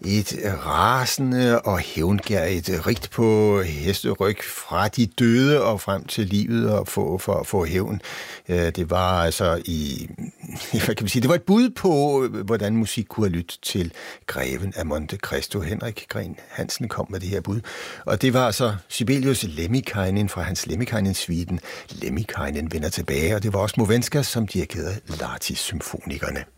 et rasende og hævngærigt rigt på hesteryg fra de døde og frem til livet og for at få hævn. Det var altså hvad kan man sige, det var et bud på, hvordan musik kunne have lyttet til Greven af Monte Cristo. Henrik Green Hansen kom med det her bud. Og det var altså Sibelius Lemminkäinen fra hans Lemminkäinen-suiten. Lemminkäinen vender tilbage, og det var også Movenskas, som dirigerede Lahti-symfonikerne.